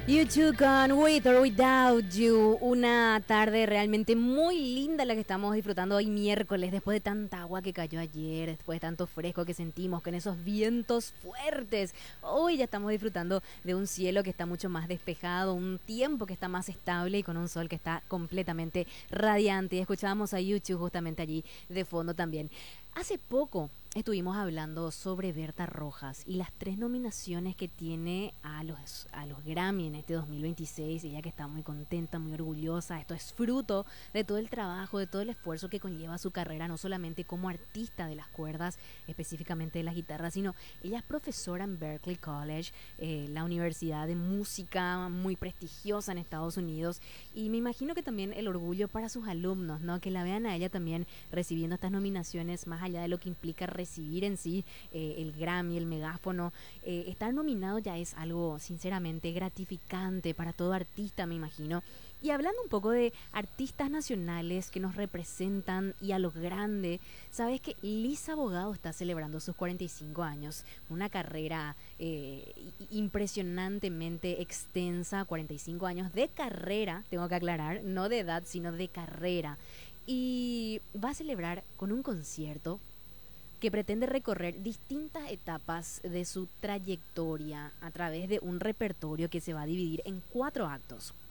YouTube con With or Without You. Una tarde realmente muy linda la que estamos disfrutando hoy miércoles, después de tanta agua que cayó ayer, después de tanto fresco que sentimos, con esos vientos fuertes. Hoy ya estamos disfrutando de un cielo que está mucho más despejado, un tiempo que está más estable y con un sol que está completamente radiante. Y escuchábamos a YouTube justamente allí de fondo también. Hace poco estuvimos hablando sobre Berta Rojas y las 3 nominaciones que tiene a los Grammy en este 2026. Ella que está muy contenta, muy orgullosa. Esto es fruto de todo el trabajo, de todo el esfuerzo que conlleva su carrera, no solamente como artista de las cuerdas, específicamente de la guitarra, sino ella es profesora en Berklee College, la universidad de música muy prestigiosa en Estados Unidos. Y me imagino que también el orgullo para sus alumnos, ¿no? Que la vean a ella también recibiendo estas nominaciones, más allá de lo que implica recibir en sí el Grammy, el megáfono. Estar nominado ya es algo sinceramente gratificante para todo artista, me imagino. Y hablando un poco de artistas nacionales que nos representan y a lo grande, sabes que Lisa Bogado está celebrando sus 45 años, una carrera impresionantemente extensa, 45 años de carrera, tengo que aclarar, no de edad, sino de carrera. Y va a celebrar con un concierto que pretende recorrer distintas etapas de su trayectoria a través de un repertorio que se va a dividir en 4 actos.